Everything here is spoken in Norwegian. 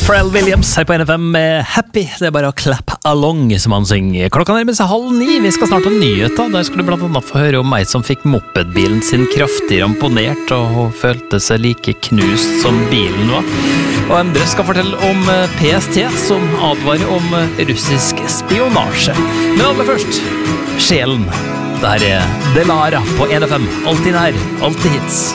Pharrell Williams her på NFM med Happy. Det bare å clap along, som han synger. Klokka nærmer seg 8:30. Vi skal snart ha nyheter. Der skal du blant annet få høre om meg som fikk mopedbilen sin kraftig ramponert, og hun følte seg like knust som bilen var. Og Endre skal fortelle om PST, som advarer om russisk spionasje. Men aller først, sjelen. Det her er Delara på NFM. Alltid nær, alltid hits.